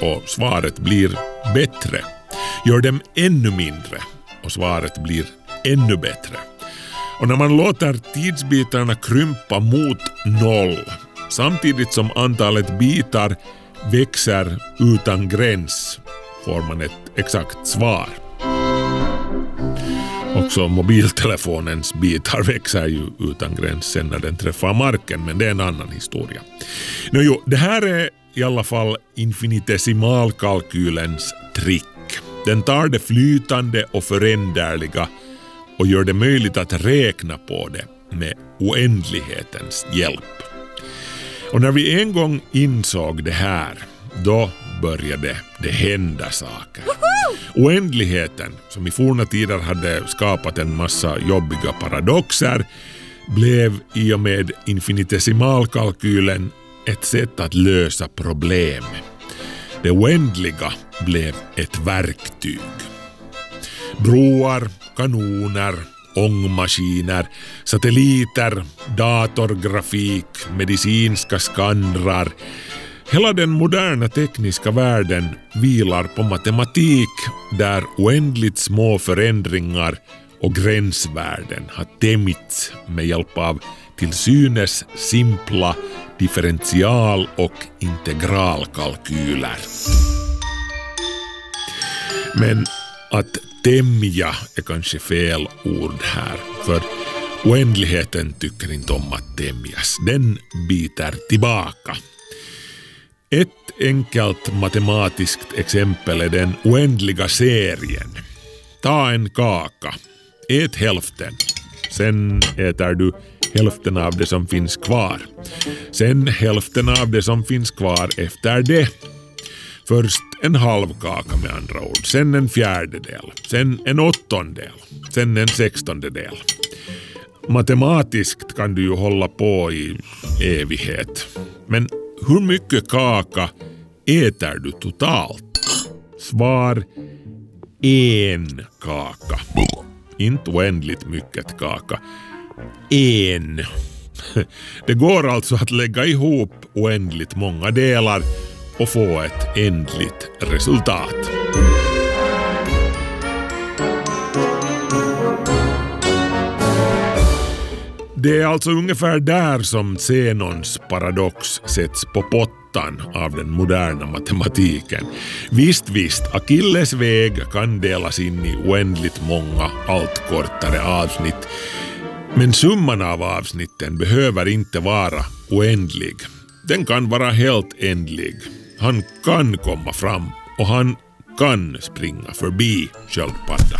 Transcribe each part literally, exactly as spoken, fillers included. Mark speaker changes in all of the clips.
Speaker 1: och svaret blir bättre. Gör dem ännu mindre och svaret blir ännu bättre. Och när man låter tidsbitarna krympa mot noll samtidigt som antalet bitar växer utan gräns får man ett exakt svar. Också mobiltelefonens bitar växer ju utan gräns sen när den träffar marken, men det är en annan historia. Nå jo, det här är i alla fall infinitesimalkalkylens trick. Den tar det flytande och föränderliga och gör det möjligt att räkna på det med oändlighetens hjälp. Och när vi en gång insåg det här, då började det hända saker. Oändligheten, som i forna tider hade skapat en massa jobbiga paradoxer, blev i och med infinitesimalkalkylen ett sätt att lösa problem. Det oändliga blev ett verktyg. Broar, kanoner, ångmaskiner, satelliter, datorgrafik, medicinska skannrar. Hela den moderna tekniska världen vilar på matematik där oändligt små förändringar och gränsvärden har tämjts med hjälp av till synes simpla differential- och integralkalkyler. Men att tämja är kanske fel ord här, för oändligheten tycker inte om att tämjas. Den biter tillbaka. Ett enkelt matematiskt exempel är den oändliga serien. Ta en kaka, ät hälften, sen äter du hälften av det som finns kvar. Sen hälften av det som finns kvar efter det. Först en halv kaka med andra ord, sen en fjärdedel, sen en åttondel, sen en sextondel. Matematiskt kan du ju hålla på i evighet. Men hur mycket kaka äter du totalt? Svar: en kaka. Inte oändligt mycket kaka. En. Det går alltså att lägga ihop oändligt många delar och få ett ändligt resultat. Det är alltså ungefär där som Zenons paradox sätts på pottan av den moderna matematiken. Visst, visst, Achilles väg kan delas in i oändligt många allt kortare avsnitt. Men summan av avsnitten behöver inte vara oändlig. Den kan vara helt ändlig. Han kan komma fram och han kan springa förbi sköldpaddan.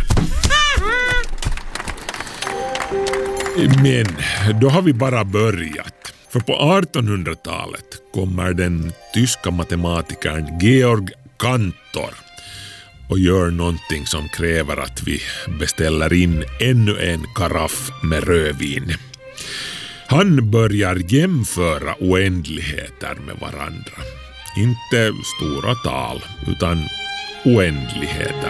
Speaker 1: Men då har vi bara börjat. För på artonhundratalet kommer den tyska matematikern Georg Cantor och gör någonting som kräver att vi beställer in ännu en karaff med rödvin. Han börjar jämföra oändligheter med varandra. Inte stora tal, utan oändligheter.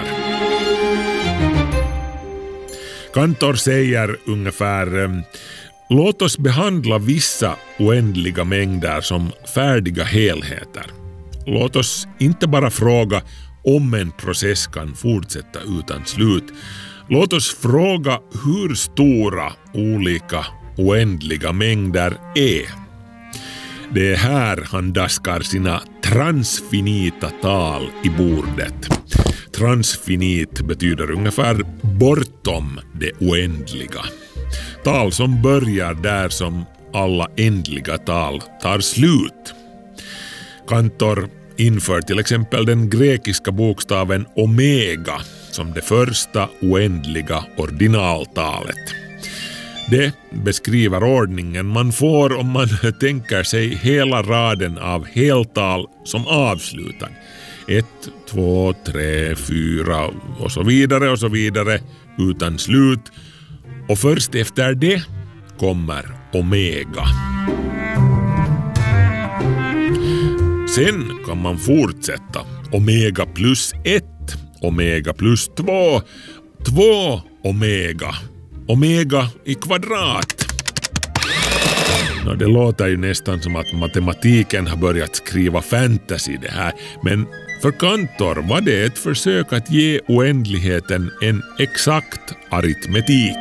Speaker 1: Cantor säger ungefär: låt oss behandla vissa oändliga mängder som färdiga helheter. Låt oss inte bara fråga om en process kan fortsätta utan slut. Låt oss fråga hur stora olika oändliga mängder är. Det är här han daskar sina transfinita tal i bordet. Transfinit betyder ungefär bortom det oändliga. Tal som börjar där som alla ändliga tal tar slut. Cantor inför till exempel den grekiska bokstaven omega som det första oändliga ordinaltalet. Det beskriver ordningen man får om man tänker sig hela raden av heltal som avslutad. Ett, två, tre, fyra och så vidare och så vidare utan slut. Och först efter det kommer omega. Sen kan man fortsätta. Omega plus ett, omega plus två, två omega, omega i kvadrat. Nå, det låter ju nästan som att matematiken har börjat skriva fantasy det här, men För Cantor var det ett försök att ge oändligheten en exakt aritmetik.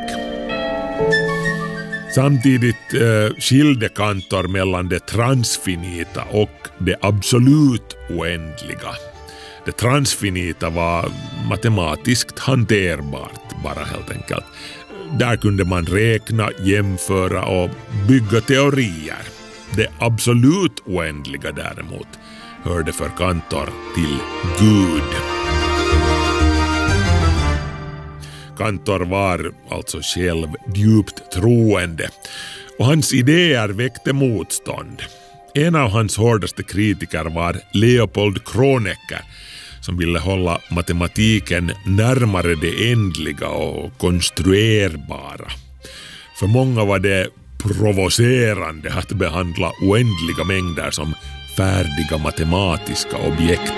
Speaker 1: Samtidigt eh, skilde Cantor mellan det transfinita och det absolut oändliga. Det transfinita var matematiskt hanterbart bara helt enkelt. Där kunde man räkna, jämföra och bygga teorier. Det absolut oändliga däremot hörde för Cantor till Gud. Cantor var alltså själv djupt troende och hans idéer väckte motstånd. En av hans hårdaste kritiker var Leopold Kronecker som ville hålla matematiken närmare det ändliga och konstruerbara. För många var det provocerande att behandla oändliga mängder som färdiga matematiska objekt.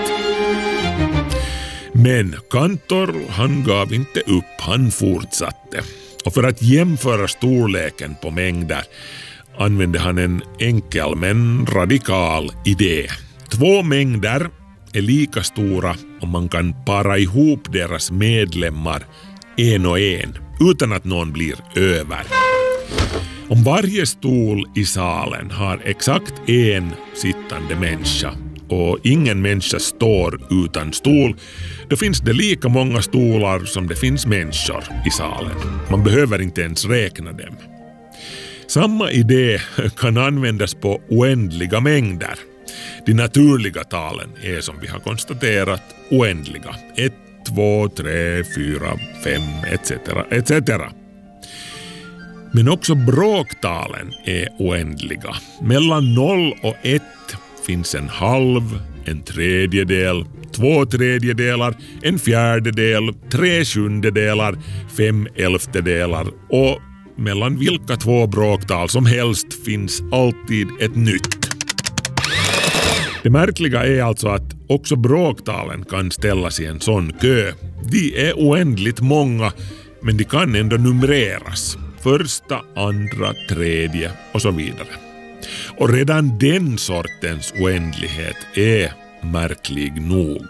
Speaker 1: Men Cantor, han gav inte upp, han fortsatte. Och för att jämföra storleken på mängder använde han en enkel men radikal idé. Två mängder är lika stora om man kan para ihop deras medlemmar en och en utan att någon blir över. Om varje stol i salen har exakt en sittande människa och ingen människa står utan stol, då finns det lika många stolar som det finns människor i salen. Man behöver inte ens räkna dem. Samma idé kan användas på oändliga mängder. De naturliga talen är som vi har konstaterat oändliga. ett, två, tre, fyra, fem et cetera et cetera. Men också bråktalen är oändliga. Mellan noll och ett finns en halv, en tredjedel, två tredjedelar, en fjärdedel, tre sjundedelar, fem elftedelar och mellan vilka två bråktal som helst finns alltid ett nytt. Det märkliga är alltså att också bråktalen kan ställas i en sån kö. De är oändligt många, men de kan ändå numreras. Första, andra, tredje och så vidare. Och redan den sortens oändlighet är märklig nog.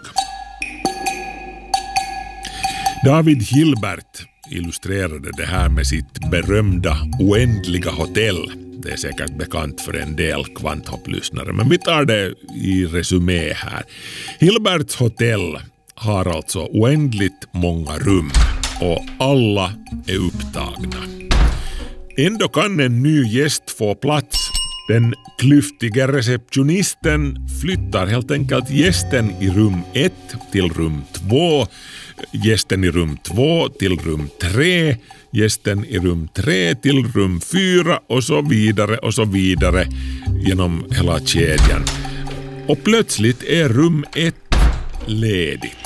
Speaker 1: David Hilbert illustrerade det här med sitt berömda oändliga hotell. Det är säkert bekant för en del kvanthopplyssnare, men vi tar det i resumé här. Hilberts hotell har alltså oändligt många rum och alla är upptagna. Ändå kan en ny gäst få plats. Den klyftiga receptionisten flyttar helt enkelt gästen i rum ett till rum två, gästen i rum två till rum tre, gästen i rum tre till rum fyra och så vidare och så vidare genom hela kedjan. Och plötsligt är rum ett ledigt.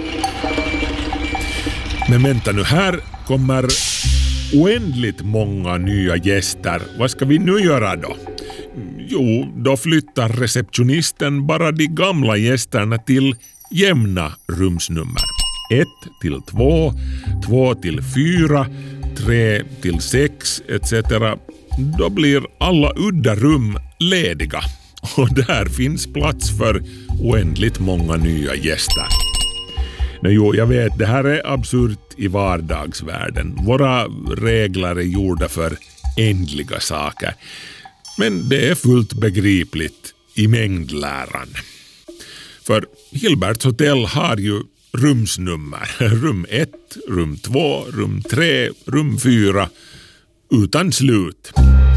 Speaker 1: Men vänta nu, här kommer oändligt många nya gäster. Vad ska vi nu göra då? Jo, då flyttar receptionisten bara de gamla gästerna till jämna rumsnummer. ett till två, två till fyra, tre till sex et cetera. Då blir alla udda rum lediga. Och där finns plats för oändligt många nya gäster. Nej, jo, jag vet, det här är absurt i vardagsvärlden. Våra regler är gjorda för ändliga saker. Men det är fullt begripligt i mängdläran. För Hilberts hotell har ju rumsnummer. Rum ett, rum två, rum tre, rum fyra. Utan slut.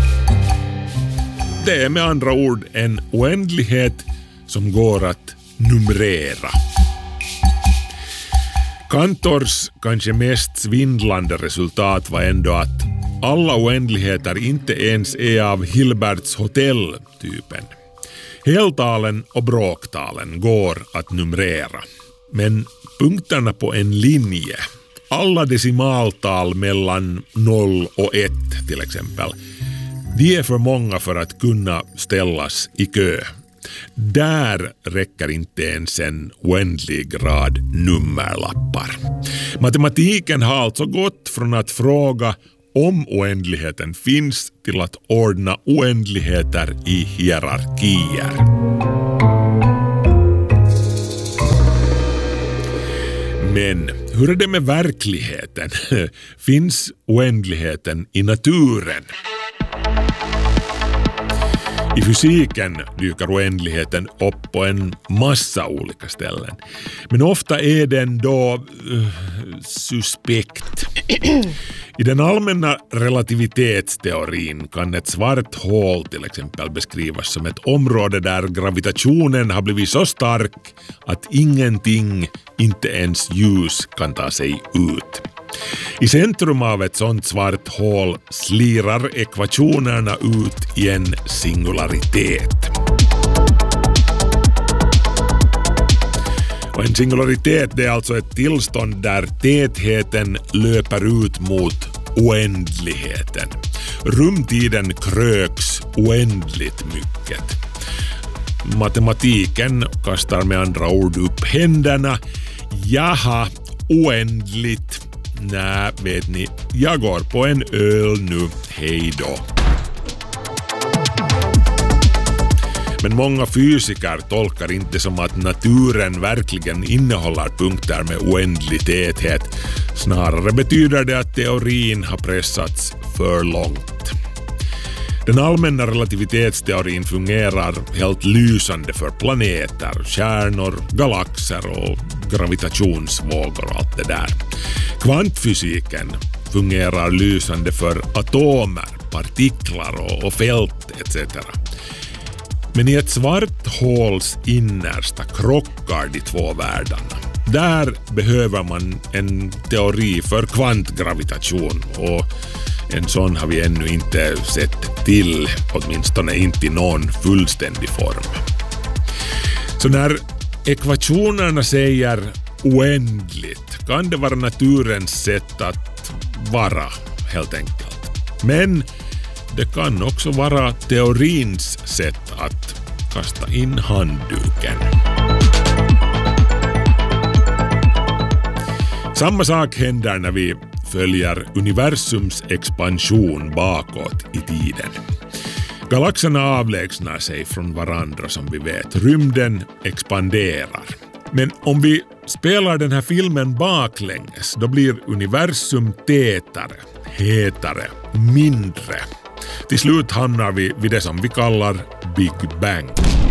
Speaker 1: Det är med andra ord en oändlighet som går att numrera. Cantors kanske mest svindlande resultat var ändå att alla oändligheter inte ens är av Hilberts hotell-typen. Heltalen och bråktalen går att numrera. Men punkterna på en linje, alla decimaltal mellan noll och ett till exempel, de är för många för att kunna ställas i kö. Där räcker inte ens en oändlig rad nummerlappar. Matematiken har alltså gått från att fråga om oändligheten finns till att ordna oändligheter i hierarkier. Men hur är det med verkligheten? Finns oändligheten i naturen? I fysiken dyker oändligheten upp på en massa olika ställen. Men ofta är den då uh, suspekt. I den allmänna relativitetsteorin kan ett svart hål till exempel beskrivas som ett område där gravitationen har blivit så stark att ingenting, inte ens ljus, kan ta sig ut. I centrum av ett sånt svart hål slirar ekvationerna ut i en singularitet. Och en singularitet, det är alltså ett tillstånd där tätheten löper ut mot oändligheten. Rumtiden kröks oändligt mycket. Matematiken kastar med andra ord upp händerna. Jaha, oändligt. Nej, vet ni, jag går på en öl nu. Hej då. Men många fysiker tolkar inte som att naturen verkligen innehåller punkter med oändlig täthet. Snarare betyder det att teorin har pressats för långt. Den allmänna relativitetsteorin fungerar helt lysande för planeter, stjärnor, galaxer och gravitationsvågor och allt det där. Kvantfysiken fungerar lysande för atomer, partiklar och, och fält et cetera. Men i ett svart håls innersta krockar de två världarna. Där behöver man en teori för kvantgravitation, och en sån har vi ännu inte sett till, åtminstone inte i någon fullständig form. Så när ekvationerna säger oändligt kan det vara naturens sätt att vara, helt enkelt. Men det kan också vara teorins sätt att kasta in handduken. Samma sak händer när vi följer universums expansion bakåt i tiden. Galaxerna avlägsnar sig från varandra som vi vet. Rymden expanderar. Men om vi spelar den här filmen baklänges, då blir universum tätare, hetare, mindre. Till slut hamnar vi vid det som vi kallar Big Bang.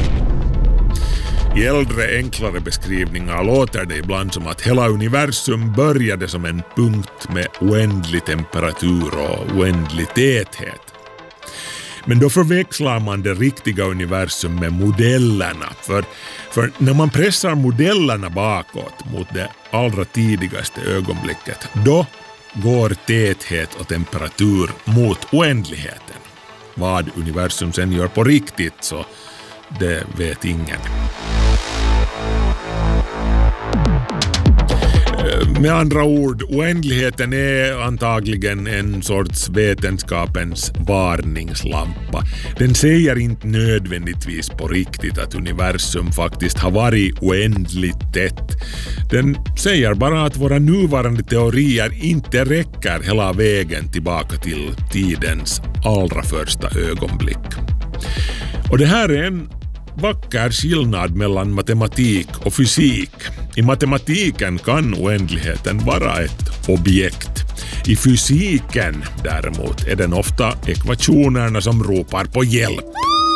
Speaker 1: I äldre, enklare beskrivningar låter det ibland som att hela universum började som en punkt med oändlig temperatur och oändlig täthet. Men då förväxlar man det riktiga universum med modellerna. För, för när man pressar modellerna bakåt mot det allra tidigaste ögonblicket, då går täthet och temperatur mot oändligheten. Vad universum sen gör på riktigt, så det vet ingen. Med andra ord, oändligheten är antagligen en sorts vetenskapens varningslampa. Den säger inte nödvändigtvis på riktigt att universum faktiskt har varit oändligt tätt. Den säger bara att våra nuvarande teorier inte räcker hela vägen tillbaka till tidens allra första ögonblick. Och det här är en vacker skillnad mellan matematik och fysik. I matematiken kan oändligheten vara ett objekt. I fysiken däremot är den ofta ekvationerna som ropar på hjälp.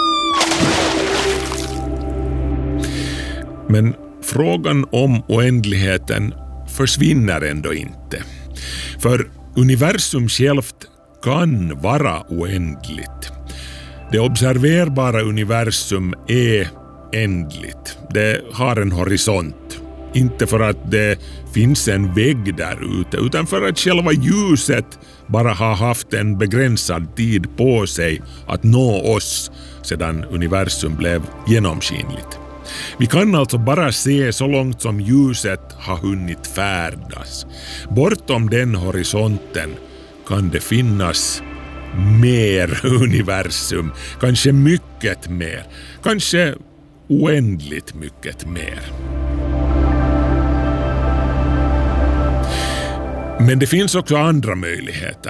Speaker 1: Men frågan om oändligheten försvinner ändå inte. För universum självt kan vara oändligt. Det observerbara universum är ändligt. Det har en horisont. Inte för att det finns en vägg där ute, utan för att själva ljuset bara har haft en begränsad tid på sig att nå oss sedan universum blev genomskinligt. Vi kan alltså bara se så långt som ljuset har hunnit färdas. Bortom den horisonten kan det finnas mer universum, kanske mycket mer, kanske oändligt mycket mer. Men det finns också andra möjligheter.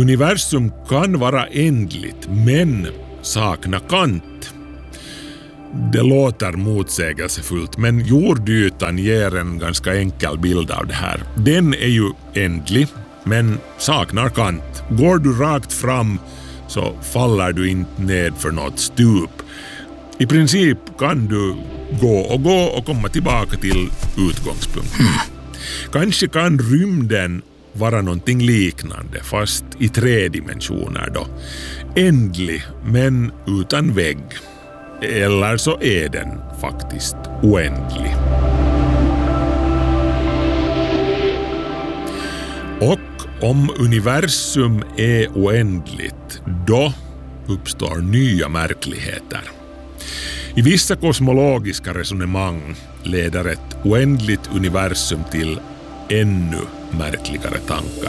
Speaker 1: Universum kan vara ändligt men sakna kant. det låter motsägelsefullt, men jordytan ger en ganska enkel bild av det här. Den är ju ändlig, men saknar kant. Går du rakt fram så faller du inte ned för något stup. I princip kan du gå och gå och komma tillbaka till utgångspunkten. Kanske kan rymden vara någonting liknande, fast i tre dimensioner då. Ändlig, men utan vägg. Eller så är den faktiskt oändlig. Och om universum är oändligt, då uppstår nya märkligheter. I vissa kosmologiska resonemang leder ett oändligt universum till ännu märkligare tankar.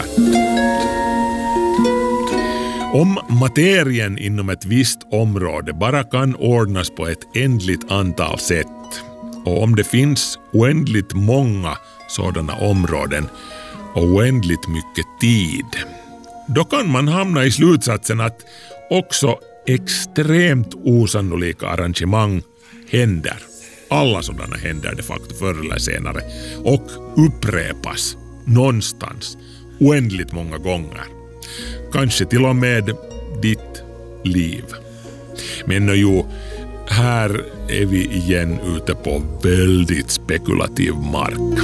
Speaker 1: Om materien inom ett visst område bara kan ordnas på ett ändligt antal sätt, och om det finns oändligt många sådana områden och oändligt mycket tid, då kan man hamna i slutsatsen att också extremt osannolika arrangemang händer. Alla sådana händer de facto förr eller senare och upprepas någonstans oändligt många gånger. Kanske till och med ditt liv. Men ju, här är vi igen ute på väldigt spekulativ mark.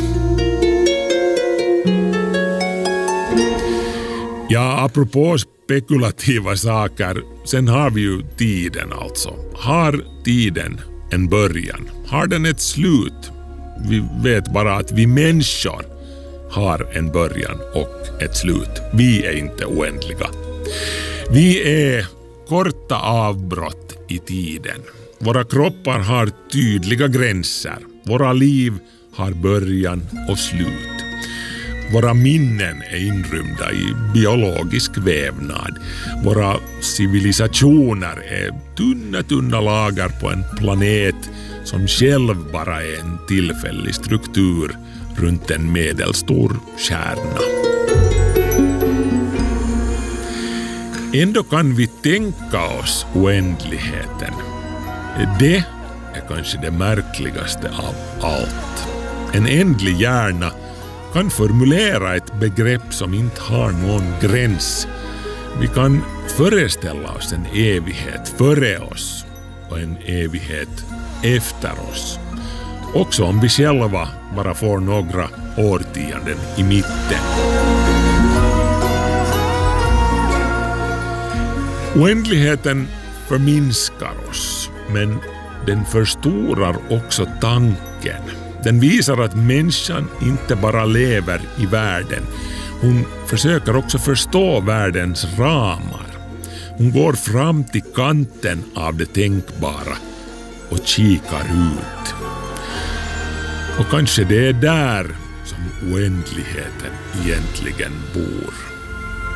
Speaker 1: Ja, apropå spekulativa saker, sen har vi ju tiden alltså. Har tiden en början? Har den ett slut? Vi vet bara att vi människor har en början och ett slut. Vi är inte oändliga. Vi är korta avbrott i tiden. Våra kroppar har tydliga gränser. Våra liv har början och slut. Våra minnen är inrymda i biologisk vävnad. Våra civilisationer är tunna, tunna lagar på en planet som själv bara är en tillfällig struktur runt en medelstor kärna. Ändå kan vi tänka oss oändligheten. Det är kanske det märkligaste av allt. En ändlig hjärna kan formulera ett begrepp som inte har någon gräns. Vi kan föreställa oss en evighet före oss och en evighet efter oss. Också om vi själva bara får några årtionden i mitten. Oändligheten förminskar oss, men den förstorar också tanken. Den visar att människan inte bara lever i världen. Hon försöker också förstå världens ramar. Hon går fram till kanten av det tänkbara och kikar ut. Och kanske det är där som oändligheten egentligen bor.